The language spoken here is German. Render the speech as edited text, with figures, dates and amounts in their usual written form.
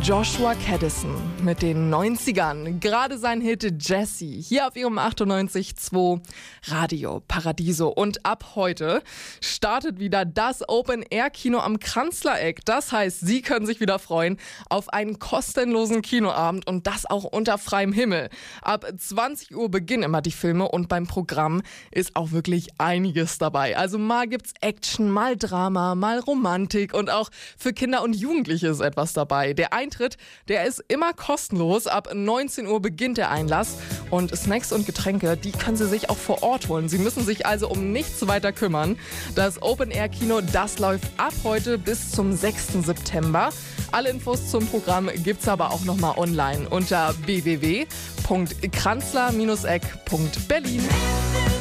Joshua Caddison mit den 90ern. Gerade sein Hit Jessie. Hier auf ihrem 98.2 Radio Paradiso. Und ab heute startet wieder das Open-Air-Kino am Kanzlereck. Das heißt, Sie können sich wieder freuen auf einen kostenlosen Kinoabend und das auch unter freiem Himmel. Ab 20 Uhr beginnen immer die Filme und beim Programm ist auch wirklich einiges dabei. Also mal gibt's Action, mal Drama, mal Romantik und auch für Kinder und Jugendliche ist etwas dabei. Der Eintritt, der ist immer kostenlos. Ab 19 Uhr beginnt der Einlass und Snacks und Getränke, die können Sie sich auch vor Ort holen. Sie müssen sich also um nichts weiter kümmern. Das Open-Air-Kino, das läuft ab heute bis zum 6. September. Alle Infos zum Programm gibt's aber auch nochmal online unter www.kranzler-eck.berlin.